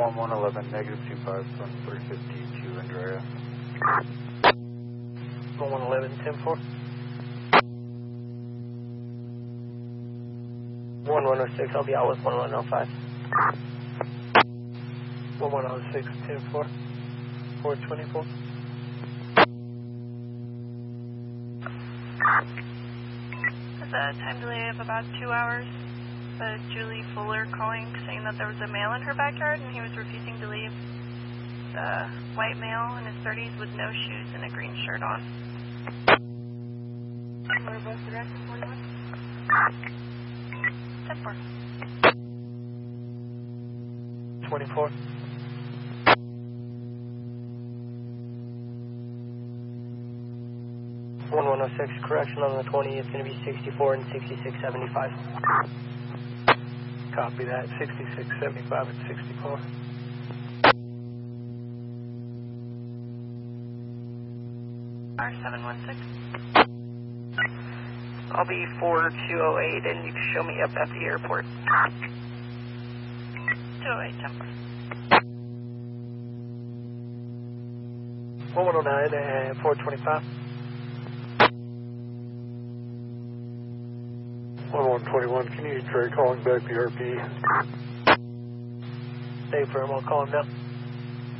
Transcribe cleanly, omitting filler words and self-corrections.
1111, negative 25 from 352 Andrea. 1111, 10-4. 1106, I'll be out with 1105. 1106, 10-4. 424. There's a time delay of about 2 hours. Julie Fuller calling saying that there was a male in her backyard and he was refusing to leave. The white male in his 30s with no shoes and a green shirt on. Motor bus direction 41? 10-4. 24. 1106, correction on the 20 is going to be 64 and 6675. Copy that, 6675 and 64. R716. I'll be 4208 and you can show me up at the airport. 208, 10-4. 1109 and 425. 1121, can you try calling back the RP? Stay firm, I'll call him now.